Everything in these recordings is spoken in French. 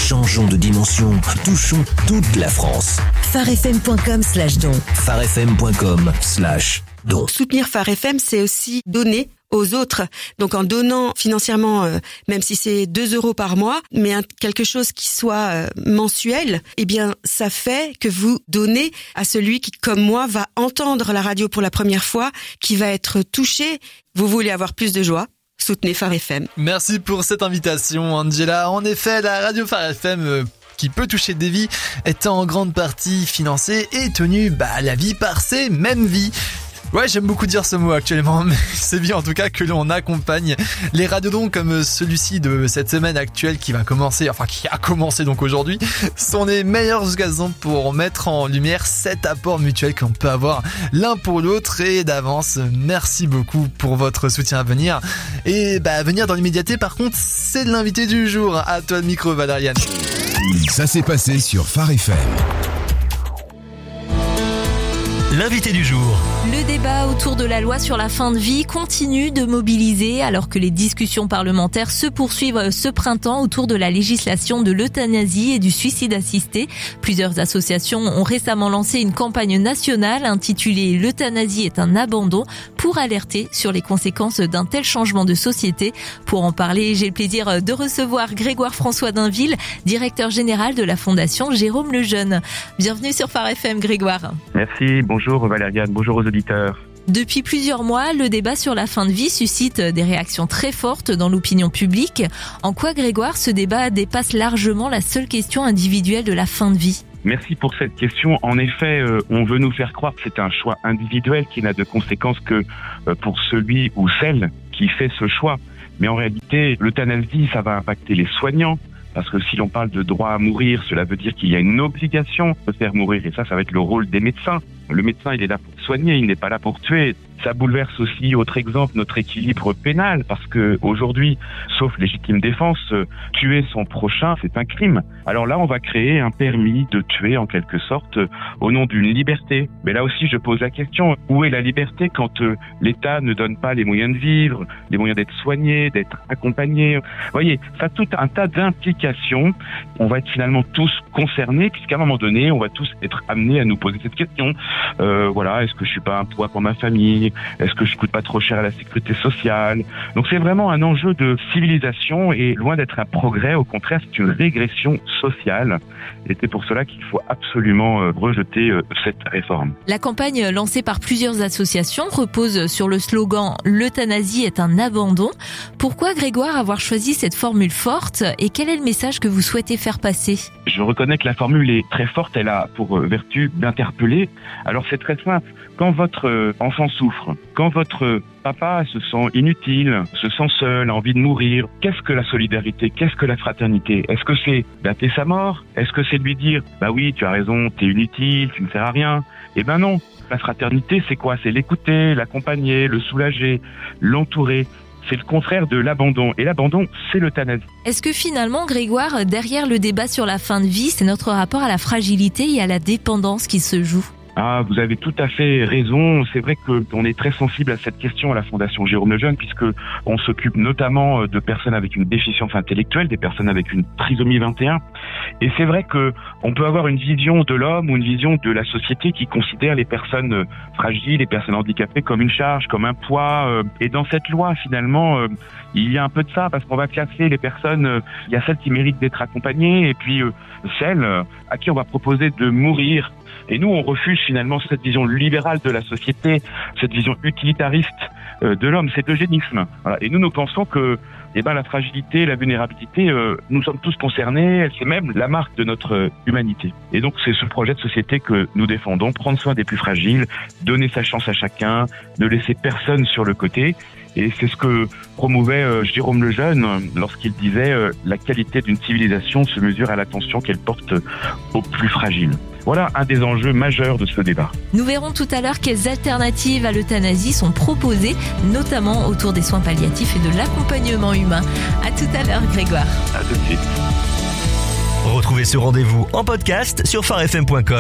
Changeons de dimension, touchons toute la France. farfm.com/don. farfm.com/don. Soutenir Phare FM, c'est aussi donner aux autres. Donc en donnant financièrement, même si c'est 2 € par mois, mais quelque chose qui soit mensuel, eh bien ça fait que vous donnez à celui qui, comme moi, va entendre la radio pour la première fois, qui va être touché. Vous voulez avoir plus de joie ? Soutenez Phare FM. Merci pour cette invitation, Angela. En effet, la radio Phare FM qui peut toucher des vies est en grande partie financée et tenue la vie par ces mêmes vies. Ouais, j'aime beaucoup dire ce mot actuellement, mais c'est bien en tout cas que l'on accompagne les radiodons comme celui-ci de cette semaine actuelle qui a commencé donc aujourd'hui, sont les meilleures occasions pour mettre en lumière cet apport mutuel qu'on peut avoir l'un pour l'autre. Et d'avance, merci beaucoup pour votre soutien à venir. Et à venir dans l'immédiateté, par contre, c'est l'invité du jour. À toi le micro, Valériane. Ça s'est passé sur Phare FM. L'invité du jour. Le débat autour de la loi sur la fin de vie continue de mobiliser alors que les discussions parlementaires se poursuivent ce printemps autour de la législation de l'euthanasie et du suicide assisté. Plusieurs associations ont récemment lancé une campagne nationale intitulée « L'euthanasie est un abandon » pour alerter sur les conséquences d'un tel changement de société. Pour en parler, j'ai le plaisir de recevoir Grégoire François Dainville, directeur général de la Fondation Jérôme Lejeune. Bienvenue sur Phare FM, Grégoire. Merci, bonjour Valériane, bonjour aux auditeurs. Depuis plusieurs mois, le débat sur la fin de vie suscite des réactions très fortes dans l'opinion publique. En quoi, Grégoire, ce débat dépasse largement la seule question individuelle de la fin de vie ? Merci pour cette question. En effet, on veut nous faire croire que c'est un choix individuel qui n'a de conséquences que pour celui ou celle qui fait ce choix. Mais en réalité, l'euthanasie, ça va impacter les soignants. Parce que si l'on parle de droit à mourir, cela veut dire qu'il y a une obligation de faire mourir. Et ça va être le rôle des médecins. Le médecin, il est là pour soigner, il n'est pas là pour tuer. Ça bouleverse aussi, autre exemple, notre équilibre pénal. Parce que aujourd'hui, sauf légitime défense, tuer son prochain, c'est un crime. Alors là, on va créer un permis de tuer, en quelque sorte, au nom d'une liberté. Mais là aussi, je pose la question, où est la liberté quand l'État ne donne pas les moyens de vivre, les moyens d'être soigné, d'être accompagné? Vous voyez, ça a tout un tas d'implications. On va être finalement tous concernés, puisqu'à un moment donné, on va tous être amenés à nous poser cette question. Est-ce que je suis pas un poids pour ma famille? Est-ce que je coûte pas trop cher à la sécurité sociale? Donc c'est vraiment un enjeu de civilisation et loin d'être un progrès, au contraire, c'est une régression sociale. Et c'est pour cela qu'il faut absolument rejeter cette réforme. La campagne lancée par plusieurs associations repose sur le slogan « L'euthanasie est un abandon ». Pourquoi, Grégoire, avoir choisi cette formule forte et quel est le message que vous souhaitez faire passer? Je reconnais que la formule est très forte, elle a pour vertu d'interpeller. Alors c'est très simple, quand votre enfant souffre, quand votre papa se sent inutile, se sent seul, a envie de mourir, qu'est-ce que la solidarité, qu'est-ce que la fraternité? Est-ce que c'est dater sa mort? Est-ce que c'est lui dire « Bah oui, tu as raison, t'es inutile, tu ne sers à rien ». Eh ben non, la fraternité c'est quoi? C'est l'écouter, l'accompagner, le soulager, l'entourer. C'est le contraire de l'abandon. Et l'abandon, c'est l'euthanasie. Est-ce que finalement, Grégoire, derrière le débat sur la fin de vie, c'est notre rapport à la fragilité et à la dépendance qui se joue? Ah, vous avez tout à fait raison. C'est vrai qu'on est très sensible à cette question à la Fondation Jérôme Lejeune, puisque on s'occupe notamment de personnes avec une déficience intellectuelle, des personnes avec une trisomie 21. Et c'est vrai que on peut avoir une vision de l'homme ou une vision de la société qui considère les personnes fragiles, les personnes handicapées comme une charge, comme un poids. Et dans cette loi, finalement, il y a un peu de ça, parce qu'on va classer les personnes. Il y a celles qui méritent d'être accompagnées, et puis celles à qui on va proposer de mourir. Et nous, on refuse finalement cette vision libérale de la société, cette vision utilitariste de l'homme, cet eugénisme. Voilà. Et nous pensons que la fragilité, la vulnérabilité, nous sommes tous concernés, c'est même la marque de notre humanité. Et donc, c'est ce projet de société que nous défendons, prendre soin des plus fragiles, donner sa chance à chacun, ne laisser personne sur le côté. Et c'est ce que promouvait Jérôme Lejeune lorsqu'il disait la qualité d'une civilisation se mesure à l'attention qu'elle porte aux plus fragiles. Voilà un des enjeux majeurs de ce débat. Nous verrons tout à l'heure quelles alternatives à l'euthanasie sont proposées, notamment autour des soins palliatifs et de l'accompagnement humain. À tout à l'heure, Grégoire. À tout de suite. Retrouvez ce rendez-vous en podcast sur farfm.com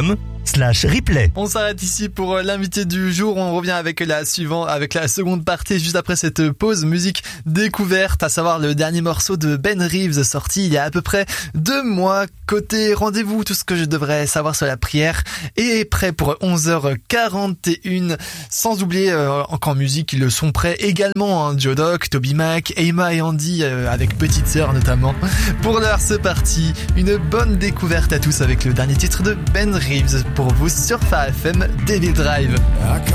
fm.com/replay. On s'arrête ici pour l'invité du jour. On revient avec la seconde partie juste après cette pause musique découverte, à savoir le dernier morceau de Ben Reeves sorti il y a à peu près 2 mois. Côté rendez-vous, tout ce que je devrais savoir sur la prière est prêt pour 11h41. Sans oublier encore en musique, ils le sont prêts également, Joe Doc, Toby Mac, Emma et Andy avec Petite Sœur notamment. Pour l'heure, c'est parti. Une bonne découverte à tous avec le dernier titre de Ben Reeves pour vous sur Phare FM, Devil Drive.